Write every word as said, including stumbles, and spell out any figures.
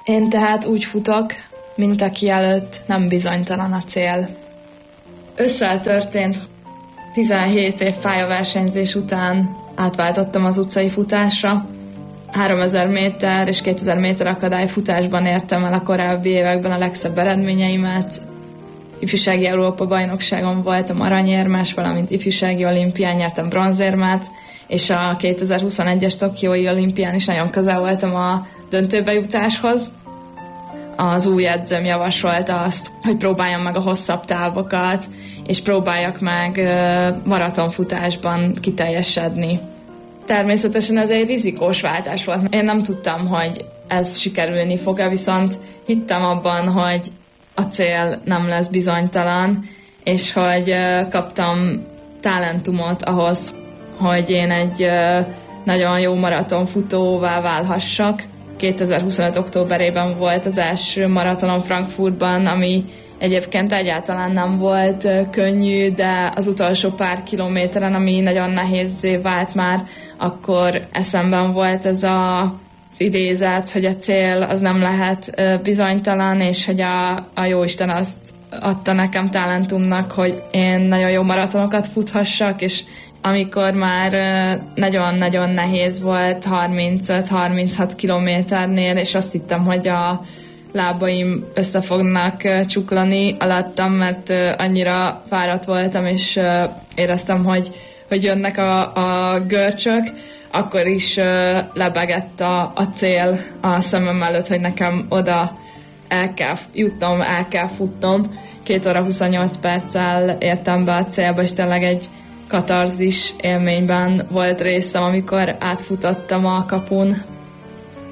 Én tehát úgy futok, mint aki előtt nem bizonytalan a cél. Ősszel történt, tizenhét év pályaversenyzés után átváltottam az utcai futásra. háromezer méter és kétezer méter akadályfutásban értem el a korábbi években a legszebb eredményeimet. Ifjúsági Európa-bajnokságon voltam aranyérmes, valamint ifjúsági olimpián nyertem bronzérmet, és a kétezer-huszonegyes tokiói olimpián is nagyon közel voltam a döntőbe jutáshoz. Az új edzőm javasolta azt, hogy próbáljam meg a hosszabb távokat, és próbáljak meg maratonfutásban kiteljesedni. Természetesen ez egy rizikós váltás volt. Én nem tudtam, hogy ez sikerülni fog, viszont hittem abban, hogy a cél nem lesz bizonytalan, és hogy kaptam talentumot ahhoz, hogy én egy nagyon jó maratonfutóvá válhassak. kétezer-huszonöt októberében volt az első maratonom Frankfurtban, ami egyébként egyáltalán nem volt könnyű, de az utolsó pár kilométeren, ami nagyon nehézzé vált már, akkor eszemben volt ez a, az idézet, hogy a cél az nem lehet bizonytalan, és hogy a, a jóisten azt adta nekem talentumnak, hogy én nagyon jó maratonokat futhassak, és amikor már nagyon-nagyon nehéz volt harmincöt-harminchat kilométernél, és azt hittem, hogy a lábaim össze fognak csuklani alattam, mert annyira fáradt voltam, és éreztem, hogy, hogy jönnek a, a görcsök, akkor is lebegett a, a cél a szemem előtt, hogy nekem oda el kell jutnom, el kell futnom. két óra huszonnyolc perccel értem be a célba, és tényleg egy katarzis élményben volt részem, amikor átfutottam a kapun.